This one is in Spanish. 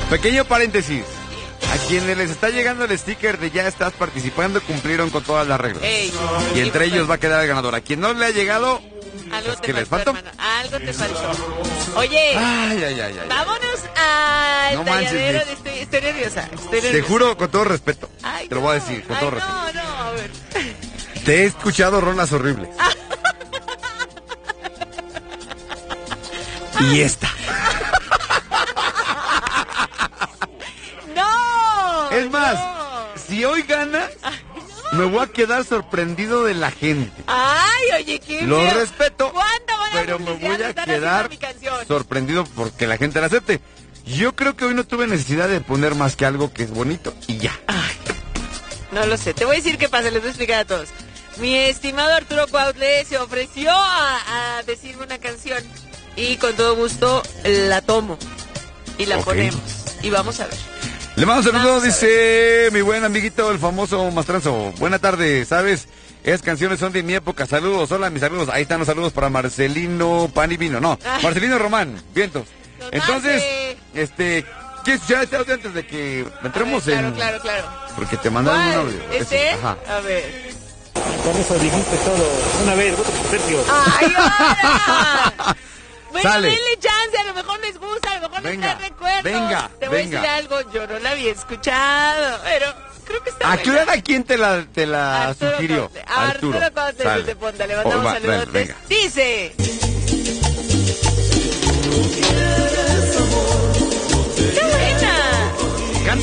Pequeño paréntesis. A quienes les está llegando el sticker de ya estás participando, cumplieron con todas las reglas. Ey, y entre ellos va a quedar el ganador. A quien no le ha llegado, algo pues, te ¿qué les faltó, faltó? hermano. Algo te faltó. Oye, Ay. vámonos al No manches, talladero. Miss. Estoy nerviosa. Te juro con todo respeto. Ay, te lo voy a decir con todo respeto. No, a ver. Te he escuchado rolas horribles. Y esta. No. Es más, no. si hoy ganas, me voy a quedar sorprendido de la gente. Ay, oye, qué Lo feo. respeto, ¿Cuánta buena pero me publicidad voy a están quedar haciendo mi canción? sorprendido porque la gente la acepte. Yo creo que hoy no tuve necesidad de poner más que algo que es bonito y ya. Ay, no lo sé. Te voy a decir qué pasa, les voy a explicar a todos. Mi estimado Arturo Cuautle se ofreció a decirme una canción y con todo gusto la tomo y la ponemos y vamos a ver. Le mando saludos, dice mi buen amiguito, el famoso Mastranzo. Buena tarde, ¿sabes? Esas canciones son de mi época. Saludos, hola mis amigos. Ahí están los saludos para Marcelino Pan y Vino. No, Marcelino Román, vientos. Entonces, ¿quieres escuchar este audio antes de que entremos en...? Claro. Porque te mandaron un audio. Ajá. A ver. Con eso dijiste todo. Una vez, voto por Sergio. ¡Ay, ahora! Bueno, Sale. denle chance, a lo mejor les gusta, a lo mejor les da recuerdos. Venga. Te voy a decir algo, yo no la había escuchado, pero creo que está ¿A qué hora quién te la Arturo sugirió? Cuautle. Arturo Cuautle desde Ponta, le mandamos saludos. Venga. Dice...